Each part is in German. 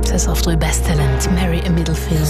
SRF 3 Best-Talent Mary Middlefield.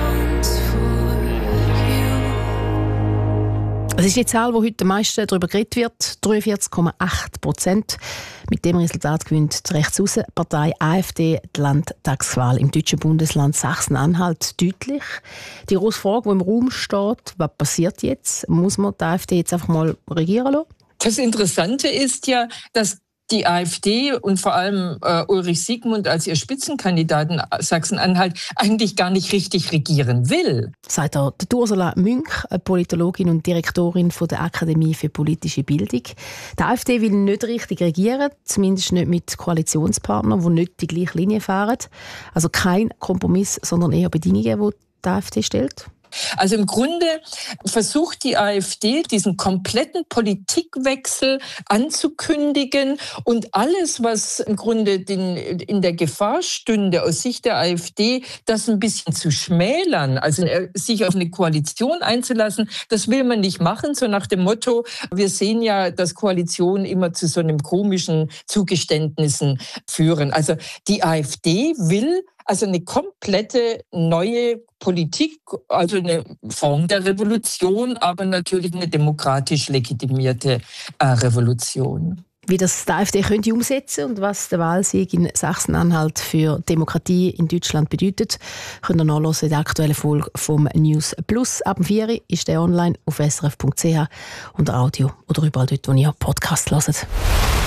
Es ist die Zahl, die heute am meisten darüber geredet wird, 43,8%. Mit dem Resultat gewinnt die Rechtsaußenpartei AfD die Landtagswahl im deutschen Bundesland Sachsen-Anhalt deutlich. Die grosse Frage, die im Raum steht, was passiert jetzt? Muss man die AfD jetzt einfach mal regieren lassen? Das Interessante ist ja, dass die AfD und vor allem Ulrich Siegmund als ihr Spitzenkandidaten Sachsen-Anhalt eigentlich gar nicht richtig regieren will. Sagt auch Ursula Münch, Politologin und Direktorin von der Akademie für politische Bildung. Die AfD will nicht richtig regieren, zumindest nicht mit Koalitionspartnern, die nicht die gleiche Linie fahren. Also kein Kompromiss, sondern eher Bedingungen, die die AfD stellt. Also im Grunde versucht die AfD, diesen kompletten Politikwechsel anzukündigen und alles, was im Grunde in der Gefahr stünde, aus Sicht der AfD, das ein bisschen zu schmälern, also sich auf eine Koalition einzulassen, das will man nicht machen, so nach dem Motto, wir sehen ja, dass Koalitionen immer zu so einem komischen Zugeständnissen führen. Also die AfD will also eine komplette neue Politik, also eine Form der Revolution, aber natürlich eine demokratisch legitimierte Revolution. Wie das die AfD könnte umsetzen und was der Wahlsieg in Sachsen-Anhalt für Demokratie in Deutschland bedeutet, könnt ihr nachhören in der aktuellen Folge vom News Plus. Ab 4 Uhr ist der online auf srf.ch unter Audio oder überall dort, wo ihr Podcast hört.